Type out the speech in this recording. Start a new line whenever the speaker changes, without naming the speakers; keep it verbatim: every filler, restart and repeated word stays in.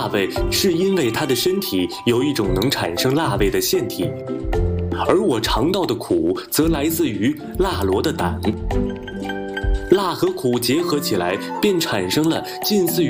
辣味，是因为它的身体有一种能产生辣味的腺体，而我尝到的苦则来自于辣螺的胆。辣和苦结合起来，便产生了近似于